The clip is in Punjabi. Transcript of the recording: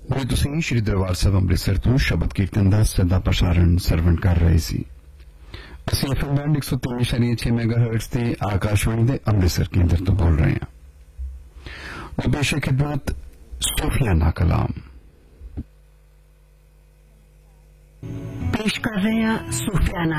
ਹੁਣੇ ਤੁਸੀਂ ਸ਼੍ਰੀ ਦਰਬਾਰ ਸਾਹਿਬ ਅੰਮ੍ਰਿਤਸਰ ਤੋਂ ਸ਼ਬਦ ਕੀਰਤਨ ਦਾ ਸਿੱਧਾ ਪ੍ਰਸਾਰਣ ਸਰਵਣ ਕਰ ਰਹੇ ਸੀ। ਅਸੀਂ FM ਬੈਂਡ 103.6 ਮੈਗਾਹਰਟਜ਼ ਤੇ ਆਕਾਸ਼ਵਾਣੀ ਦੇ ਅੰਮ੍ਰਿਤਸਰ ਕੇਂਦਰ ਤੋਂ ਬੋਲ ਰਹੇ ਹਾਂ। ਪੇਸ਼ ਖਿਦਮਤ ਸੂਫੀਆਨਾ ਕਲਾਮ ਪੇਸ਼ ਕਰ ਰਹੇ ਹਾਂ। ਸੂਫੀਆਨਾ